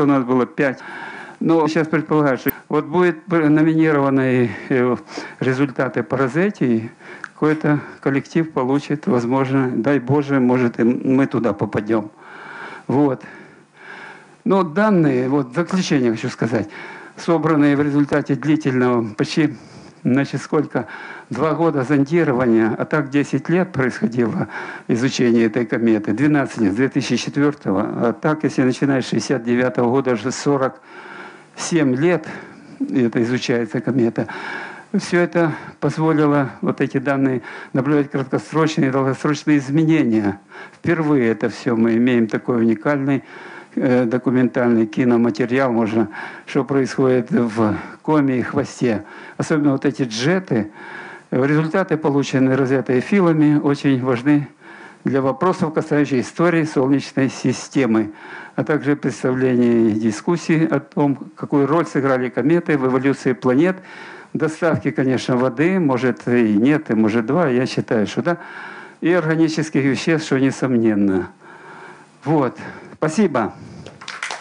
что у нас было 5. Но сейчас предполагаю, что вот будет номинированы результаты по Розетти, какой-то коллектив получит, возможно, дай Боже, может, и мы туда попадем. Вот. Но данные, вот в заключение хочу сказать, собранные в результате длительного, почти, значит, сколько, 2 года зондирования, а так 10 лет происходило изучение этой кометы, 12 лет, с 2004, а так, если начиная с 69 года, уже 47 лет это изучается комета. Все это позволило, вот эти данные, наблюдать краткосрочные и долгосрочные изменения. Впервые это все мы имеем такой уникальный документальный киноматериал, можно, что происходит в коме и хвосте. Особенно вот эти джеты. Результаты, полученные Розеттой и Филами, очень важны для вопросов, касающихся истории Солнечной системы, а также представления и дискуссии о том, какую роль сыграли кометы в эволюции планет, доставки, конечно, воды, может и нет, и может 2, я считаю, что да, и органических веществ, что несомненно. Вот. Спасибо.